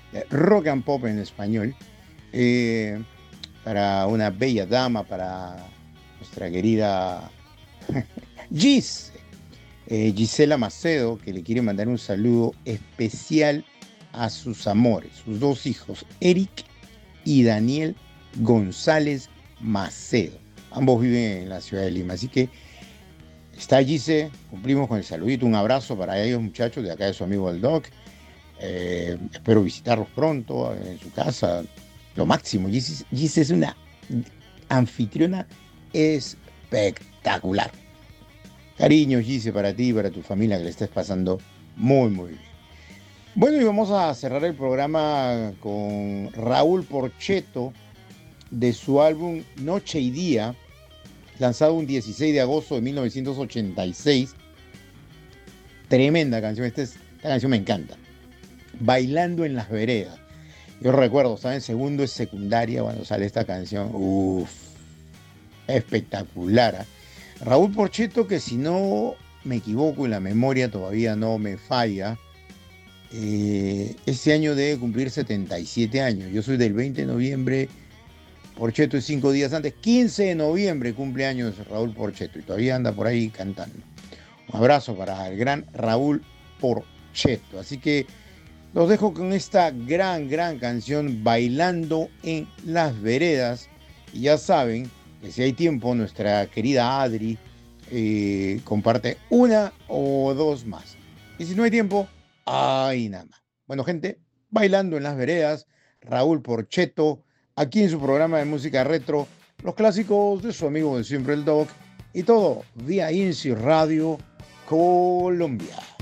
rock and pop en español, eh, para una bella dama, para nuestra querida Gis, Gisela Macedo, que le quiere mandar un saludo especial a sus amores, sus dos hijos, Eric y Daniel González Macedo. Ambos viven en la ciudad de Lima, así que está Gise, cumplimos con el saludito, un abrazo para ellos muchachos, de acá de su amigo el Doc. Espero visitarlos pronto en su casa, lo máximo. Gise es una anfitriona espectacular. Cariños, Gise, para ti y para tu familia, que le estés pasando muy, muy bien. Bueno, y vamos a cerrar el programa con Raúl Porchetto de su álbum Noche y Día, lanzado un 16 de agosto de 1986. Tremenda canción, esta canción me encanta. Bailando en las veredas. Yo recuerdo, estaba en segundo de secundaria cuando sale esta canción. Uf, espectacular. ¿Eh? Raúl Porchetto, que si no me equivoco y la memoria todavía no me falla, este año debe cumplir 77 años. Yo soy del 20 de noviembre, Porchetto es 5 días antes. 15 de noviembre cumpleaños Raúl Porchetto y todavía anda por ahí cantando. Un abrazo para el gran Raúl Porchetto. Así que los dejo con esta gran canción, Bailando en las Veredas. Y ya saben que si hay tiempo, nuestra querida Adri comparte una o dos más. Y si no hay tiempo, ay, nada más. Bueno, gente, Bailando en las Veredas, Raúl Porchetto, aquí en su programa de música retro, los clásicos de su amigo de siempre el Doc, y todo vía INSI Radio Colombia.